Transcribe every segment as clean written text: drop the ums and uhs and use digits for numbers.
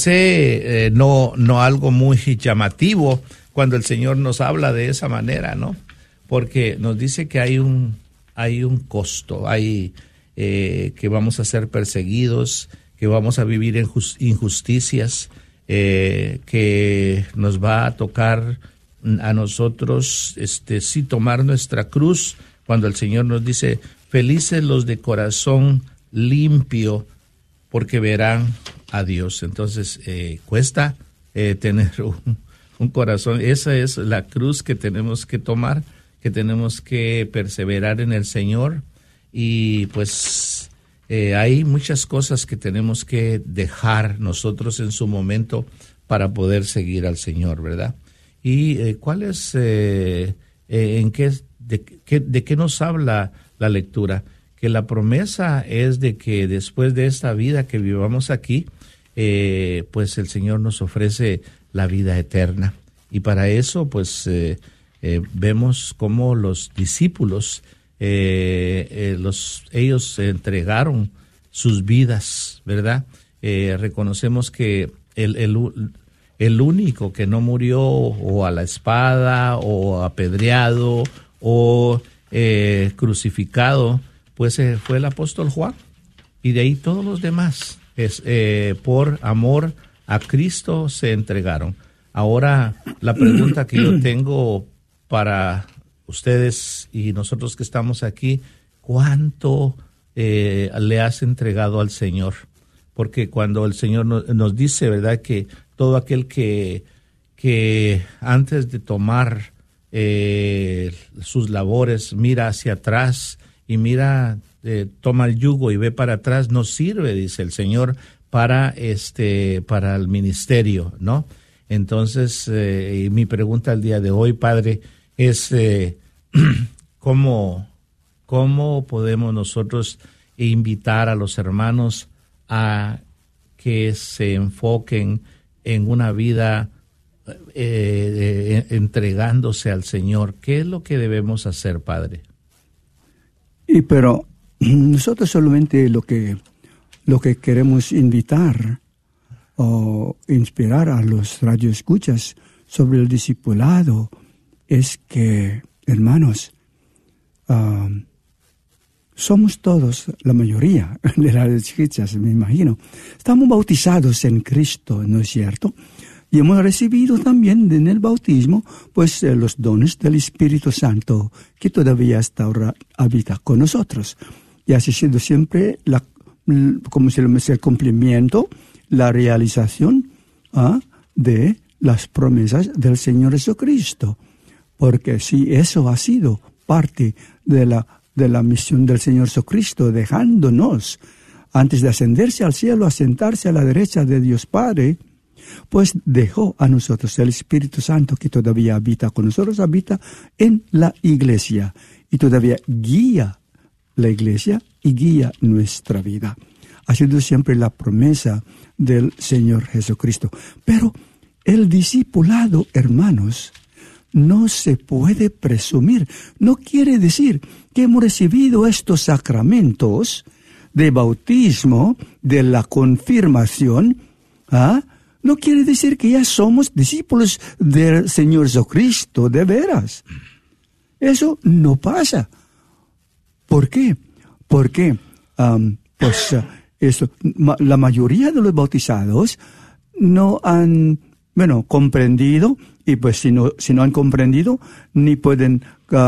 no algo muy llamativo cuando el Señor nos habla de esa manera, ¿no? Porque nos dice que hay un costo, que vamos a ser perseguidos, que vamos a vivir injusticias, que nos va a tocar a nosotros sí tomar nuestra cruz, cuando el Señor nos dice: felices los de corazón limpio, porque verán a Dios. Entonces cuesta tener un corazón. Esa es la cruz que tenemos que tomar, que tenemos que perseverar en el Señor. Y pues hay muchas cosas que tenemos que dejar nosotros en su momento para poder seguir al Señor, ¿verdad? ¿Y cuál es, de qué nos habla la lectura? Que la promesa es de que después de esta vida que vivamos aquí, pues el Señor nos ofrece la vida eterna. Y para eso, pues, vemos cómo los discípulos, ellos entregaron sus vidas, ¿verdad? Reconocemos que el único que no murió o a la espada o apedreado o crucificado, pues fue el apóstol Juan. Y de ahí todos los demás, por amor a Cristo, se entregaron. Ahora, la pregunta que yo tengo para ustedes y nosotros que estamos aquí: ¿cuánto le has entregado al Señor? Porque cuando el Señor nos dice, ¿verdad?, que todo aquel que antes de tomar sus labores mira hacia atrás y toma el yugo y ve para atrás, no sirve, dice el Señor, para el ministerio, ¿no? Entonces, mi pregunta al día de hoy, Padre, es ¿cómo podemos nosotros invitar a los hermanos a que se enfoquen en una vida entregándose al Señor? ¿Qué es lo que debemos hacer, Padre? Pero nosotros solamente lo que queremos invitar o inspirar a los radioescuchas sobre el discipulado es que, hermanos, somos todos, la mayoría de las escuchas, me imagino, estamos bautizados en Cristo, ¿no es cierto? Y hemos recibido también en el bautismo, pues, los dones del Espíritu Santo, que todavía hasta ahora habita con nosotros. Y así ha sido siempre el cumplimiento, la realización de las promesas del Señor Jesucristo. Porque si eso ha sido parte de la misión del Señor Jesucristo, dejándonos, antes de ascenderse al cielo, a sentarse a la derecha de Dios Padre, pues dejó a nosotros el Espíritu Santo, que todavía habita con nosotros, habita en la iglesia y todavía guía la iglesia y guía nuestra vida. Ha sido siempre la promesa del Señor Jesucristo. Pero el discipulado, hermanos, no se puede presumir. No quiere decir que hemos recibido estos sacramentos de bautismo, de la confirmación, no quiere decir que ya somos discípulos del Señor Jesucristo, de veras. Eso no pasa. ¿Por qué? Porque, la mayoría de los bautizados no han, comprendido, y pues si no han comprendido, no pueden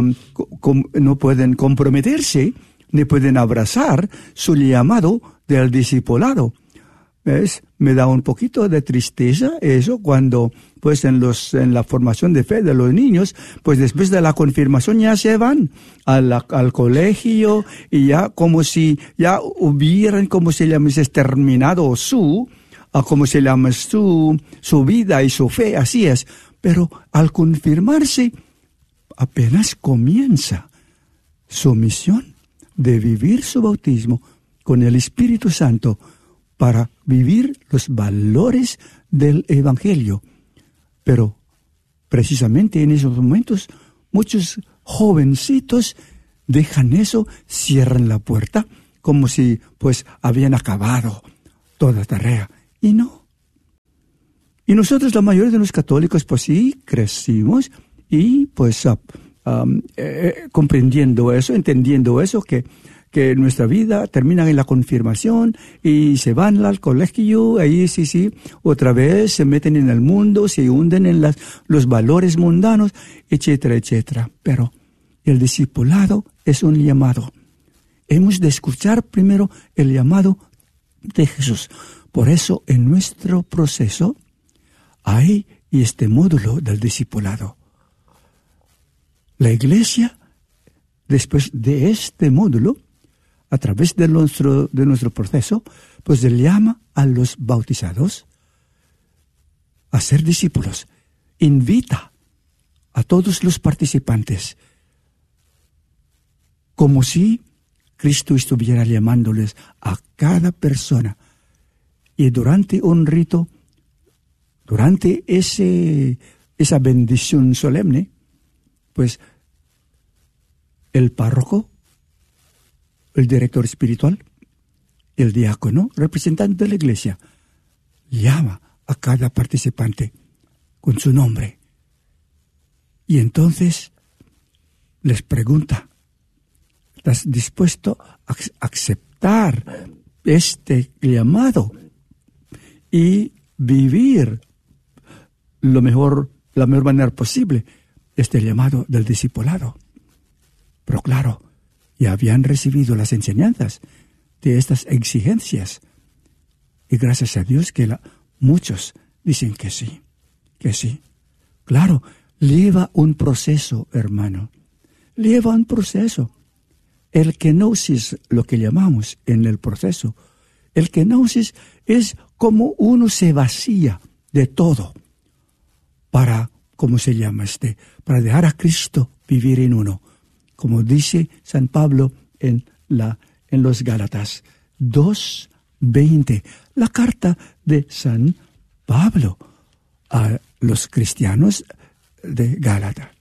comprometerse, ni pueden abrazar su llamado del discipulado. ¿Ves? Me da un poquito de tristeza eso cuando, pues, en la formación de fe de los niños, pues después de la confirmación ya se van al colegio y ya como si ya hubieran, como se llama, terminado su vida y su fe, así es. Pero al confirmarse, apenas comienza su misión de vivir su bautismo con el Espíritu Santo para vivir los valores del Evangelio. Pero precisamente en esos momentos, muchos jovencitos dejan eso, cierran la puerta, como si pues habían acabado toda tarea. Y no, Y nosotros, la mayoría de los católicos, pues sí, crecimos y pues comprendiendo eso, entendiendo eso, que nuestra vida termina en la confirmación y se van al colegio, ahí sí, otra vez se meten en el mundo, se hunden en los valores mundanos, etcétera, etcétera. Pero el discipulado es un llamado. Hemos de escuchar primero el llamado de Jesús. Por eso en nuestro proceso hay este módulo del discipulado. La Iglesia, después de este módulo, a través de nuestro proceso, pues le llama a los bautizados a ser discípulos. Invita a todos los participantes, como si Cristo estuviera llamándoles a cada persona. Y durante un rito, durante esa bendición solemne, pues el párroco, el director espiritual, el diácono, representante de la iglesia, llama a cada participante con su nombre. Y entonces les pregunta, ¿estás dispuesto a aceptar este llamado y vivir la mejor manera posible este llamado del discipulado? Pero claro, ya habían recibido las enseñanzas de estas exigencias. Y gracias a Dios que muchos dicen que sí, que sí. Claro, lleva un proceso, hermano. Lleva un proceso. El kenosis, lo que llamamos en el proceso, el kenosis es como uno se vacía de todo para, ¿cómo se llama para dejar a Cristo vivir en uno. Como dice San Pablo en los Gálatas 2:20, la carta de San Pablo a los cristianos de Gálata.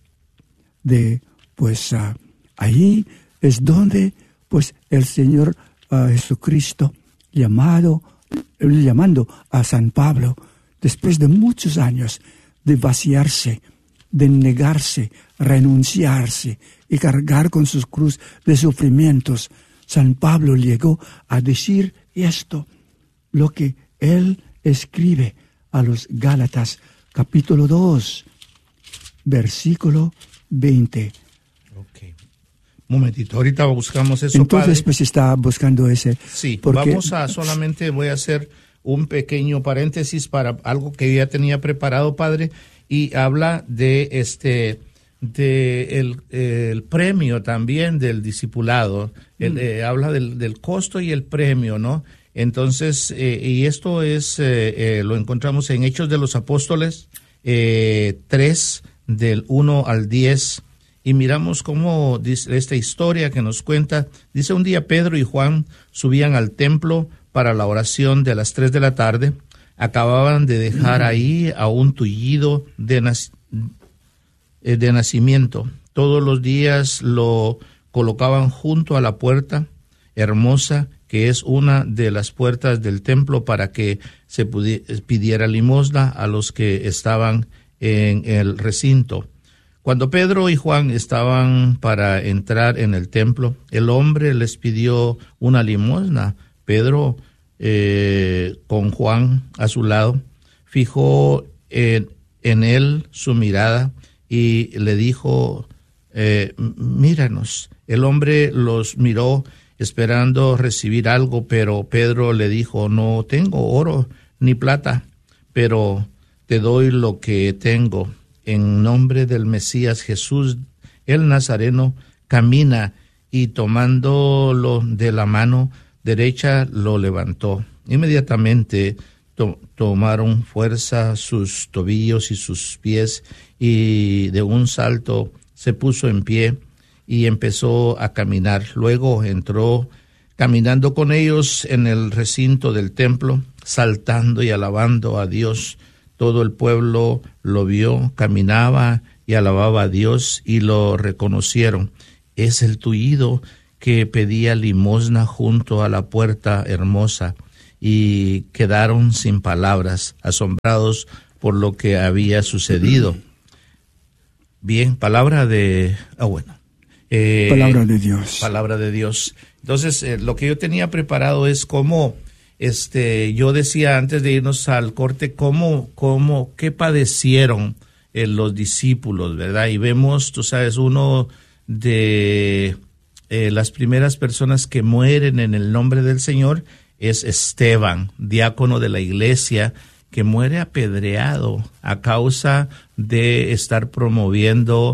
Ahí es donde pues el Señor Jesucristo llamando a San Pablo, después de muchos años de vaciarse, de negarse, renunciarse y cargar con sus cruz de sufrimientos, San Pablo llegó a decir esto, lo que él escribe a los Gálatas, capítulo 2, versículo 20. Ok. Un momentito, ahorita buscamos eso, entonces, padre. Pues está buscando ese. Sí, voy a hacer un pequeño paréntesis para algo que ya tenía preparado, padre, y habla de el premio también del discipulado. Habla del costo y el premio, ¿no? Entonces, y esto lo encontramos en Hechos de los Apóstoles 3, del 1 al 10, y miramos cómo dice esta historia que nos cuenta. Dice: un día Pedro y Juan subían al templo para la oración de las 3 de la tarde. Acababan de dejar ahí a un tullido de nacimiento. Todos los días lo colocaban junto a la puerta hermosa, que es una de las puertas del templo, para que se pidiera limosna a los que estaban en el recinto. Cuando Pedro y Juan estaban para entrar en el templo, el hombre les pidió una limosna. Pedro, con Juan a su lado, fijó en él su mirada y le dijo: míranos. El hombre los miró esperando recibir algo, pero Pedro le dijo: no tengo oro ni plata, pero te doy lo que tengo. En nombre del Mesías Jesús, el Nazareno, camina. Y tomándolo de la mano derecha, lo levantó. Inmediatamente tomaron fuerza sus tobillos y sus pies, y de un salto se puso en pie y empezó a caminar. Luego entró caminando con ellos en el recinto del templo, saltando y alabando a Dios. Todo el pueblo lo vio, caminaba y alababa a Dios, y lo reconocieron. Es el tullido que pedía limosna junto a la puerta hermosa, y quedaron sin palabras, asombrados por lo que había sucedido. Bien, palabra de Dios. Palabra de Dios. Entonces, lo que yo tenía preparado es cómo, yo decía antes de irnos al corte, qué padecieron los discípulos, ¿verdad? Y vemos, tú sabes, uno de las primeras personas que mueren en el nombre del Señor es Esteban, diácono de la iglesia, que muere apedreado a causa de estar promoviendo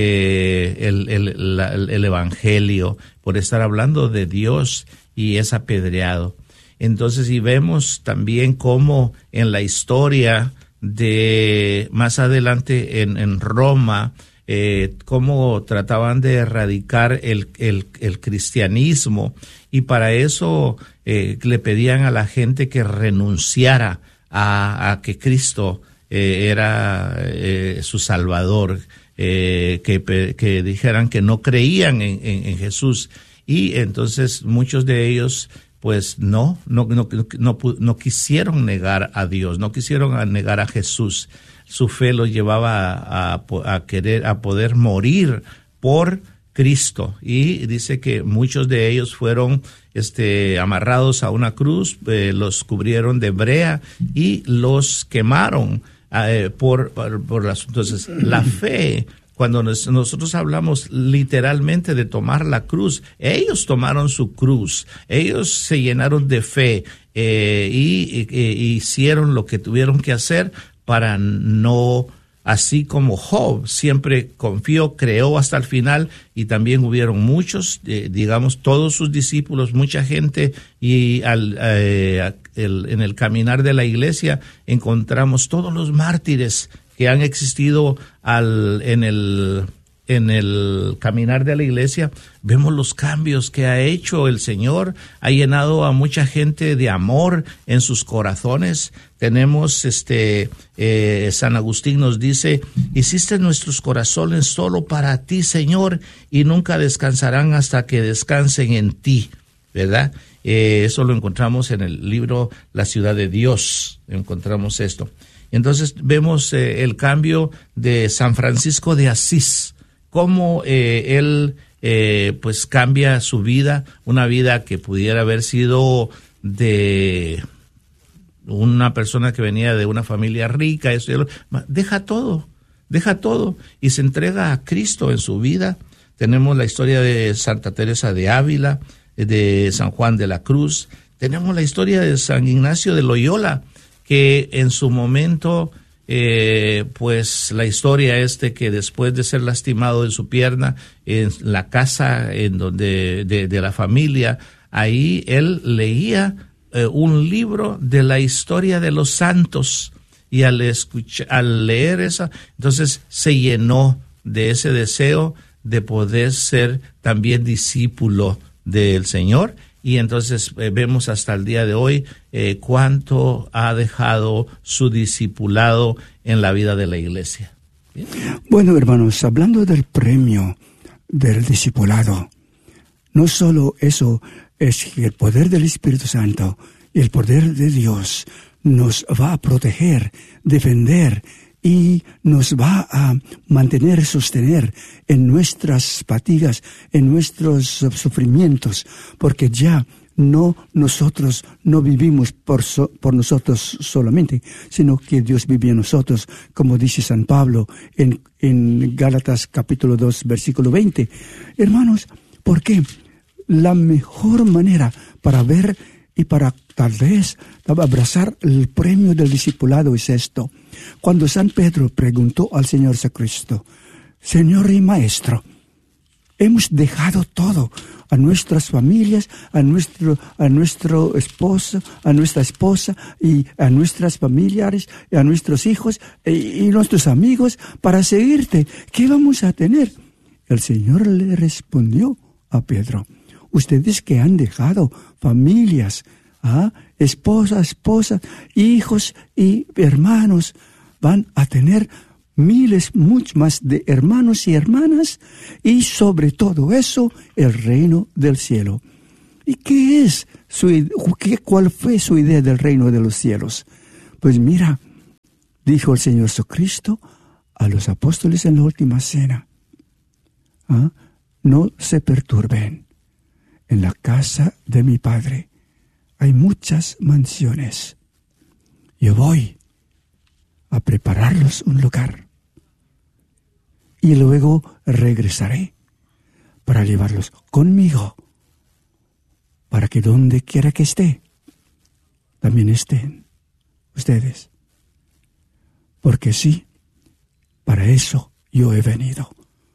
el evangelio, por estar hablando de Dios, y es apedreado. Entonces, y vemos también cómo en la historia de más adelante en Roma, cómo trataban de erradicar el cristianismo, y para eso le pedían a la gente que renunciara a que Cristo era su Salvador, que dijeran que no creían en Jesús. Y entonces muchos de ellos pues no quisieron negar a Dios, no quisieron negar a Jesús. Su fe los llevaba a poder morir por Cristo, y dice que muchos de ellos fueron amarrados a una cruz, los cubrieron de brea y los quemaron por las. Entonces, la fe, cuando nosotros hablamos literalmente de tomar la cruz, ellos tomaron su cruz, ellos se llenaron de fe y hicieron lo que tuvieron que hacer para no. Así como Job siempre confió, creó hasta el final, y también hubieron muchos, todos sus discípulos, mucha gente, y en el caminar de la iglesia encontramos todos los mártires que han existido en el caminar de la iglesia. Vemos los cambios que ha hecho el Señor, ha llenado a mucha gente de amor en sus corazones. Tenemos San Agustín nos dice: hiciste nuestros corazones solo para ti, Señor, y nunca descansarán hasta que descansen en ti, ¿verdad? Eso lo encontramos en el libro La Ciudad de Dios, encontramos esto. Entonces vemos el cambio de San Francisco de Asís, cómo él pues cambia su vida, una vida que pudiera haber sido de una persona que venía de una familia rica, deja todo y se entrega a Cristo en su vida. Tenemos la historia de Santa Teresa de Ávila, de San Juan de la Cruz, tenemos la historia de San Ignacio de Loyola, que en su momento pues la historia que después de ser lastimado en su pierna en la casa en donde de la familia, ahí él leía un libro de la historia de los santos, y al leer esa, entonces se llenó de ese deseo de poder ser también discípulo del Señor. Y entonces vemos hasta el día de hoy cuánto ha dejado su discipulado en la vida de la iglesia. ¿Bien? Bueno, hermanos, hablando del premio del discipulado, no solo eso, es que el poder del Espíritu Santo y el poder de Dios nos va a proteger, defender, y nos va a mantener, sostener en nuestras fatigas, en nuestros sufrimientos, porque ya nosotros no vivimos por nosotros solamente, sino que Dios vive en nosotros, como dice San Pablo en Gálatas capítulo 2, versículo 20. Hermanos, ¿por qué? La mejor manera para ver y para tal vez abrazar el premio del discipulado es esto. Cuando San Pedro preguntó al Señor Jesucristo: Señor y Maestro, hemos dejado todo, a nuestras familias, a nuestra esposa y a nuestras familiares, y a nuestros hijos y nuestros amigos para seguirte. ¿Qué vamos a tener? El Señor le respondió a Pedro: ustedes que han dejado familias, esposa, hijos y hermanos, van a tener miles, mucho más de hermanos y hermanas, y sobre todo eso, el reino del cielo. ¿Y qué es cuál fue su idea del reino de los cielos? Pues mira, dijo el Señor Jesucristo a los apóstoles en la última cena. No se perturben. En la casa de mi Padre hay muchas mansiones. Yo voy a prepararlos un lugar. Y luego regresaré para llevarlos conmigo, para que donde quiera que esté, también estén ustedes. Porque sí, para eso yo he venido.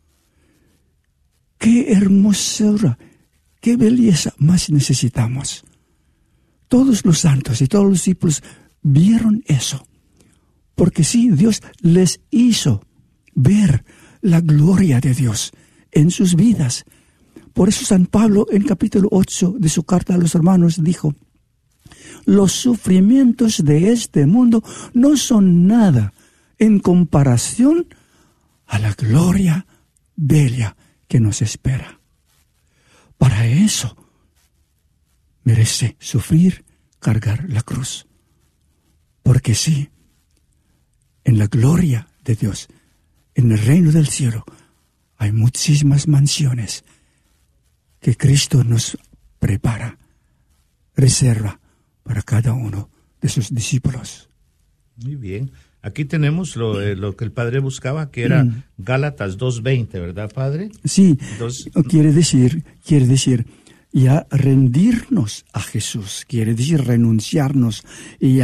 ¡Qué hermosura! ¡Qué belleza más necesitamos! Todos los santos y todos los discípulos vieron eso. Porque sí, Dios les hizo ver la gloria de Dios en sus vidas. Por eso San Pablo en capítulo 8 de su carta a los hermanos dijo: los sufrimientos de este mundo no son nada en comparación a la gloria bella que nos espera. Para eso merece sufrir, cargar la cruz. Porque sí, en la gloria de Dios, en el reino del cielo, hay muchísimas mansiones que Cristo nos prepara, reserva para cada uno de sus discípulos. Muy bien. Aquí tenemos lo que el Padre buscaba, que era Gálatas 2:20, ¿verdad, Padre? Sí, quiere decir ya rendirnos a Jesús, quiere decir renunciarnos y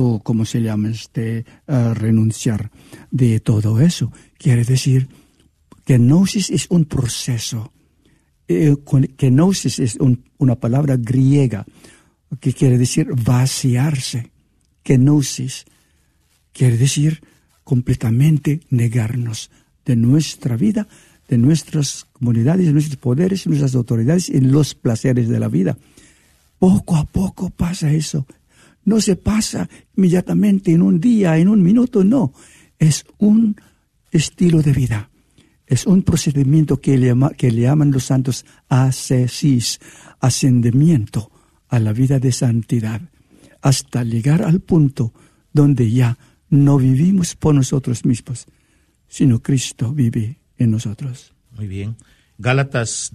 renunciar de todo eso. Quiere decir que gnosis es un proceso. Gnosis es una palabra griega que quiere decir vaciarse. Gnosis quiere decir completamente negarnos de nuestra vida, de nuestras comunidades, de nuestros poderes, de nuestras autoridades, en los placeres de la vida. Poco a poco pasa eso. No se pasa inmediatamente en un día, en un minuto, no. Es un estilo de vida. Es un procedimiento que le llaman los santos ascesis, ascendimiento a la vida de santidad, hasta llegar al punto donde ya no vivimos por nosotros mismos, sino Cristo vive en nosotros. Muy bien. Gálatas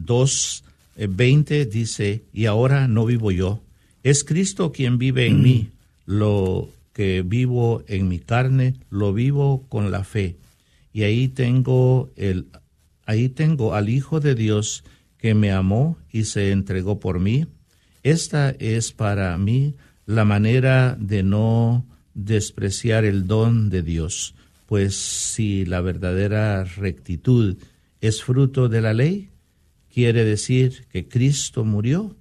2:20 dice: y ahora no vivo yo, es Cristo quien vive en mí. Lo que vivo en mi carne, lo vivo con la fe. Y ahí tengo al Hijo de Dios que me amó y se entregó por mí. Esta es para mí la manera de no despreciar el don de Dios, pues si la verdadera rectitud es fruto de la ley, quiere decir que Cristo murió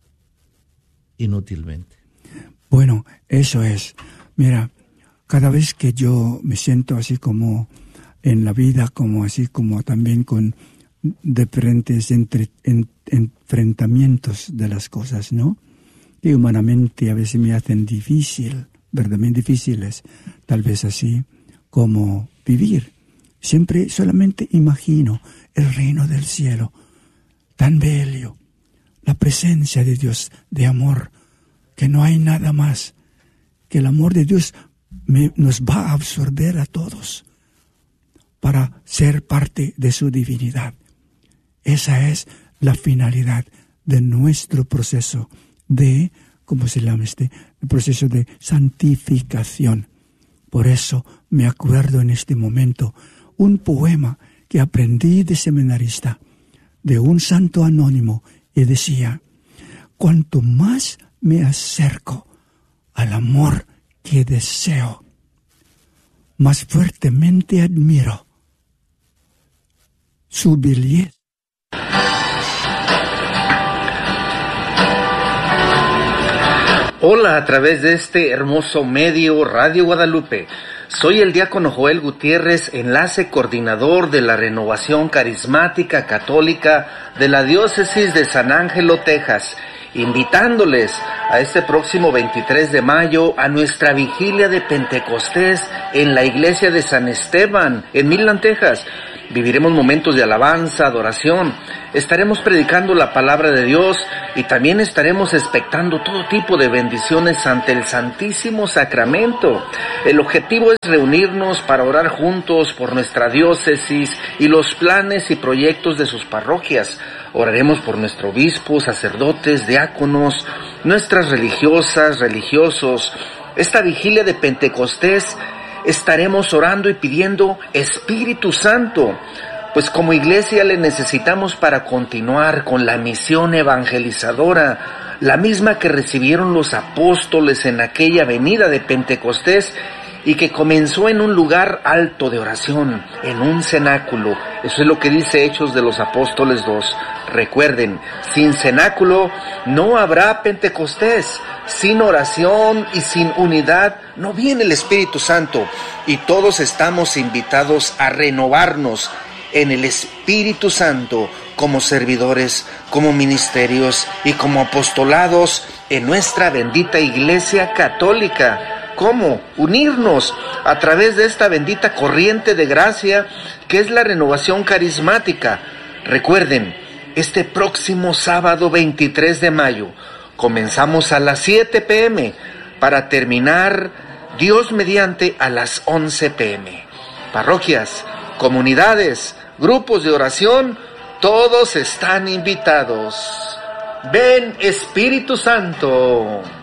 inútilmente. Bueno, eso es. Mira, cada vez que yo me siento así como en la vida, como así como también con diferentes enfrentamientos de las cosas, ¿no? Que humanamente a veces me hacen verdaderamente difíciles, tal vez así como vivir. Siempre solamente imagino el reino del cielo, tan bello, la presencia de Dios, de amor, que no hay nada más, que el amor de Dios nos va a absorber a todos para ser parte de su divinidad. Esa es la finalidad de nuestro proceso de, ¿cómo se llama el proceso de santificación? Por eso me acuerdo en este momento un poema que aprendí de seminarista, de un santo anónimo, y decía: cuanto más me acerco al amor que deseo, más fuertemente admiro su belleza. Hola, a través de este hermoso medio Radio Guadalupe. Soy el diácono Joel Gutiérrez, enlace coordinador de la Renovación Carismática Católica de la Diócesis de San Ángelo, Texas, invitándoles a este próximo 23 de mayo a nuestra vigilia de Pentecostés en la iglesia de San Esteban, en Midland, Texas. Viviremos momentos de alabanza, adoración, estaremos predicando la palabra de Dios y también estaremos expectando todo tipo de bendiciones ante el Santísimo Sacramento. El objetivo es reunirnos para orar juntos por nuestra diócesis y los planes y proyectos de sus parroquias. Oraremos por nuestro obispo, sacerdotes, diáconos, nuestras religiosas, religiosos. Esta vigilia de Pentecostés estaremos orando y pidiendo Espíritu Santo, pues como iglesia le necesitamos para continuar con la misión evangelizadora, la misma que recibieron los apóstoles en aquella venida de Pentecostés y que comenzó en un lugar alto de oración, en un cenáculo. Eso es lo que dice Hechos de los Apóstoles 2. Recuerden, sin cenáculo no habrá Pentecostés. Sin oración y sin unidad no viene el Espíritu Santo, y todos estamos invitados a renovarnos en el Espíritu Santo como servidores, como ministerios y como apostolados en nuestra bendita Iglesia Católica. ¿Cómo? Unirnos a través de esta bendita corriente de gracia que es la renovación carismática. Recuerden, este próximo sábado 23 de mayo comenzamos a las 7 p.m. para terminar, Dios mediante, a las 11 p.m. Parroquias, comunidades, grupos de oración, todos están invitados. Ven, Espíritu Santo.